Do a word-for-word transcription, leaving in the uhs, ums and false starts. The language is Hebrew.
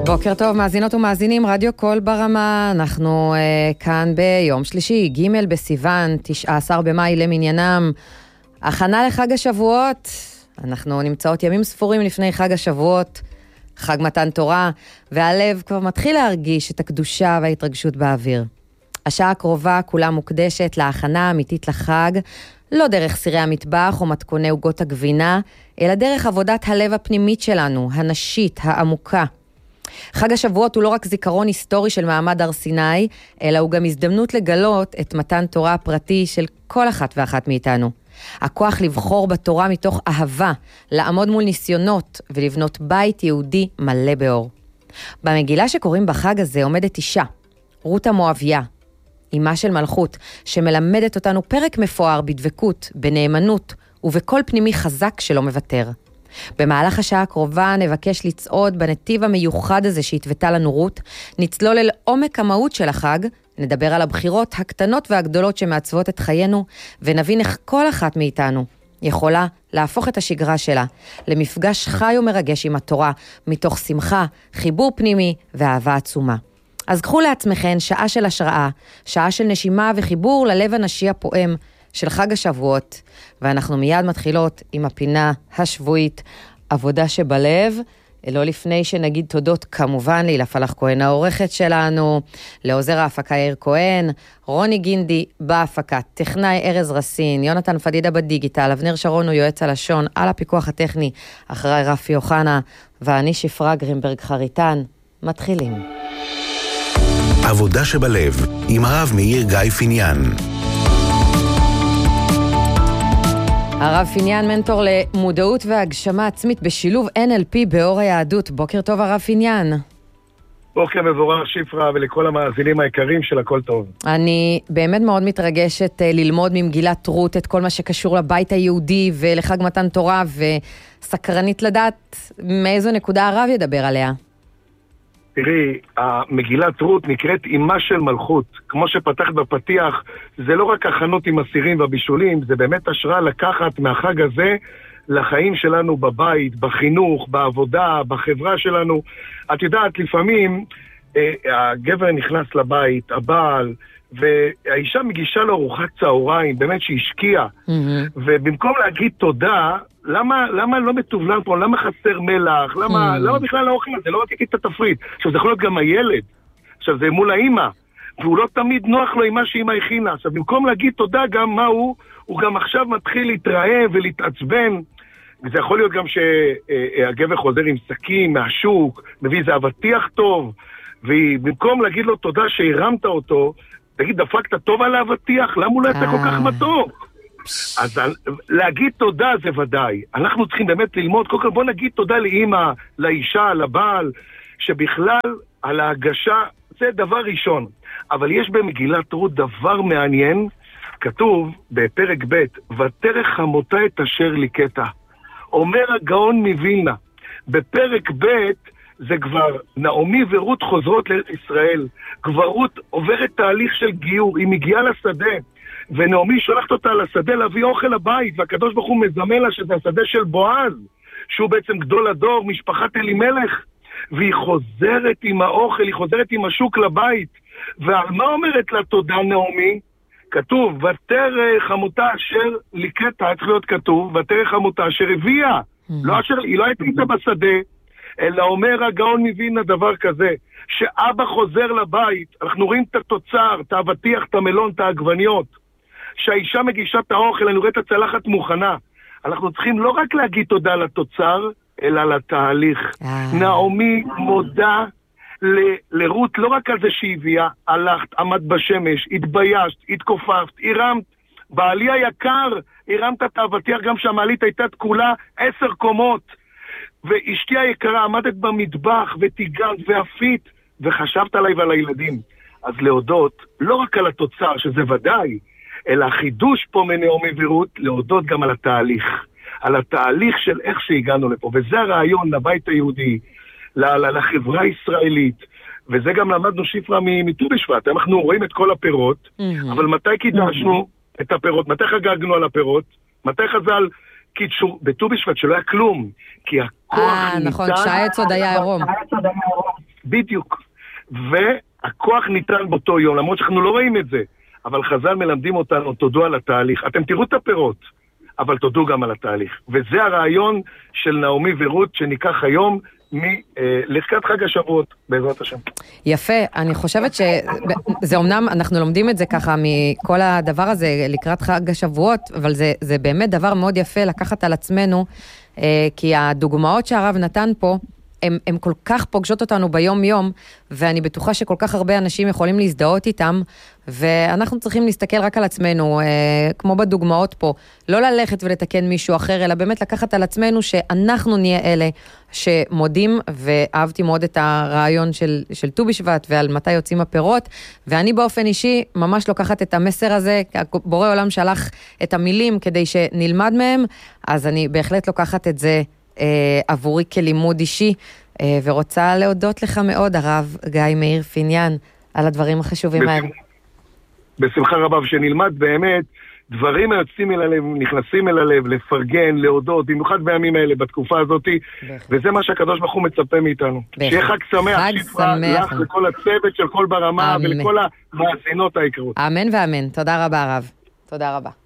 בוקר טוב, מאזינות ומאזינים, רדיו קול ברמה. אנחנו uh, כאן ביום שלישי, ג' בסיוון, תשעה עשר במאי למניינם. הכנה לחג השבועות. אנחנו נמצאות ימים ספורים לפני חג השבועות, חג מתן תורה, והלב כבר מתחיל להרגיש את הקדושה וההתרגשות באוויר. השעה הקרובה כולה מוקדשת להכנה האמיתית לחג, לא דרך סירי המטבח או מתכוני עוגות הגבינה, אלא דרך עבודת הלב הפנימית שלנו, הנשית, העמוקה. חג השבועות הוא לא רק זיכרון היסטורי של מעמד הר סיני, אלא הוא גם הזדמנות לגלות את מתן תורה הפרטי של כל אחת ואחת מאיתנו. הכוח לבחור בתורה מתוך אהבה, לעמוד מול ניסיונות ולבנות בית יהודי מלא באור. במגילה שקוראים בחג הזה עומדת אישה, רות המואביה, אימה של מלכות, שמלמדת אותנו פרק מפואר בדבקות, בנאמנות ובכל פנימי חזק שלא מוותר. במהלך השעה הקרובה נבקש לצעוד בנתיב המיוחד הזה שהתוותה לנו רות, נצלול אל עומק המהות של החג, נדבר על הבחירות הקטנות והגדולות שמעצבות את חיינו, ונבין איך כל אחת מאיתנו יכולה להפוך את השגרה שלה למפגש חי ומרגש עם התורה, מתוך שמחה, חיבור פנימי ואהבה עצומה. אז קחו לעצמכם שעה של השראה, שעה של נשימה וחיבור ללב הנשי הפועם של חג השבועות, ואנחנו מיד מתחילות עם הפינה השבועית, עבודה שבלב, לא לפני שנגיד תודות כמובן להילה פלח כהן העורכת שלנו, לעוזר ההפקה יאיר כהן, רוני גינדי בהפקה, טכנאי ארז רסין, יונתן פדידה בדיגיטל, אבנר שרון הוא יועץ הלשון, על הפיקוח הטכני, אחרי רפי אוחנה, ואני שפרה גרינברג חריטן. מתחילים. עבודה שבלב, עם הרב מאיר גיא פיניאן. הרב פיניאן, מנטור למודעות והגשמה עצמית בשילוב אן אל פי באור היהדות. בוקר טוב הרב פיניאן. בוקר מבורך שפרה, ולכל המאזינים היקרים של הכל טוב. אני באמת מאוד מתרגשת ללמוד ממגילת רות את כל מה שקשור לבית היהודי ולחג מתן תורה, וסקרנית לדעת מאיזו נקודה הרב ידבר עליה. תראי, המגילת רות נקראת אימה של מלכות. כמו שפתחת בפתיח, זה לא רק הכנות עם הסירים והבישולים, זה באמת השראה לקחת מהחג הזה לחיים שלנו בבית, בחינוך, בעבודה, בחברה שלנו. את יודעת, לפעמים אה, הגבר נכנס לבית, הבעל, והאישה מגישה לו ארוחת צהריים, באמת שהשקיעה. Mm-hmm. ובמקום להגיד תודה, למה, למה לא מתובלן פה? למה חסר מלח? למה, mm. למה בכלל לא אוכל? זה לא רק את התפריט. עכשיו, זה יכול להיות גם הילד. עכשיו, זה מול האמא. והוא לא תמיד נוח לו עם מה שאמא הכינה. עכשיו, במקום להגיד תודה גם מה הוא, הוא גם עכשיו מתחיל להתרעב ולהתעצבן. וזה יכול להיות גם שהגבר חוזר עם סכין מהשוק, מביא איזה אבטיח טוב, ובמקום להגיד לו תודה שהרמת אותו, תגיד, דפקת טוב על האבטיח? למה הוא לא יצא כל כך מתוק? אז להגיד תודה זה ודאי. אנחנו צריכים באמת ללמוד, קודם כל בוא נגיד תודה לאמא, לאישה, לבעל, שבכלל על ההגשה זה דבר ראשון. אבל יש במגילת רות דבר מעניין, כתוב בפרק ב' ותרך חמותה את אשר ליקטה. אומר הגאון מווילנה, בפרק ב' זה כבר נעמי ורות חוזרות לארץ ישראל. כבר רות עוברת תהליך של גיור, היא מגיעה לשדה, ונעמי שולחת אותה לשדה להביא אוכל לבית, והקדוש ברוך הוא מזמן לה שזה השדה של בועז, שהוא בעצם גדול הדור, משפחת אלימלך, והיא חוזרת עם האוכל, היא חוזרת עם השוק לבית. ועל מה אומרת לה תודה נעמי? כתוב, ותרך חמותה אשר ליקטה, צריך להיות כתוב, ותרך חמותה אשר הביאה. Mm-hmm. לא אשר, היא לא הייתה איתה בשדה, אלא אומר הגאון מווילנה דבר כזה, שאבא חוזר לבית, אנחנו רואים את התוצר, את האבטיח, את המלון, את העגבניות, שהאישה מגישה את האוכל, אני רואה את הצלחת מוכנה. אנחנו צריכים לא רק להגיד תודה לתוצר, אלא לתהליך. נעמי מודה ל- לרות לא רק על זה שהביאה, הלכת, עמד בשמש, התביישת, התכופפת, הרמת, בעלי היקר, הרמת את האבטיח גם שהמעלית הייתה תקולה עשר קומות, ואשתי היקרה עמדת במטבח ותיגנת ואפית, וחשבת עליי ועל הילדים. אז להודות לא רק על התוצר, שזה ודאי, אלא החידוש פה מנעמי ורות, להודות גם על התהליך. על התהליך של איך שהגענו לפה. וזה הרעיון לבית היהודי, לחברה הישראלית. וזה גם למדנו שפרה מט"ו בשבט. אנחנו רואים את כל הפירות, mm-hmm. אבל מתי קידשנו mm-hmm. את הפירות? מתי חגגנו על הפירות? מתי חז"ל קידשו? בט"ו בשבט שלא היה כלום. כי הכוח אה, נכון, שהעץ עוד היה עירום. בדיוק. והכוח ניתן באותו יום, למרות שאנחנו לא רואים את זה, אבל חז"ל מלמדים אותנו, תודו על התהליך. אתם תראו את הפירות, אבל תודו גם על התהליך. וזה הרעיון של נעמי ורות שניקח היום מלקראת חג השבועות, בעזרת השם. יפה, אני חושבת שזה אומנם, אנחנו לומדים את זה ככה מכל הדבר הזה לקראת חג השבועות, אבל זה, זה באמת דבר מאוד יפה לקחת על עצמנו, כי הדוגמאות שהרב נתן פה, הם, הם כל כך פוגשות אותנו ביום יום, ואני בטוחה שכל כך הרבה אנשים יכולים להזדהות איתם, ואנחנו צריכים להסתכל רק על עצמנו, אה, כמו בדוגמאות פה, לא ללכת ולתקן מישהו אחר, אלא באמת לקחת על עצמנו שאנחנו נהיה אלה שמודים, ואהבתי מאוד את הרעיון של, של ט"ו בשבט, ועל מתי יוצאים הפירות, ואני באופן אישי ממש לוקחת את המסר הזה, בורא עולם שלח את המילים כדי שנלמד מהם, אז אני בהחלט לוקחת את זה, עבורי כלימוד אישי, ורוצה להודות לך מאוד, הרב גיא מאיר פיניאן, על הדברים החשובים האלה. בשמחה רבה, ושנלמד באמת דברים היוצאים אל הלב, נכנסים אל הלב, לפרגן, להודות, במיוחד בימים האלה, בתקופה הזאת, וזה מה שהקדוש ברוך הוא מצפה מאיתנו. שיהיה חג שמח, שיפרה לך לכל הצוות של כל ברמה, ולכל המאזינות היקרות. אמן ואמן, תודה רבה הרב. תודה רבה.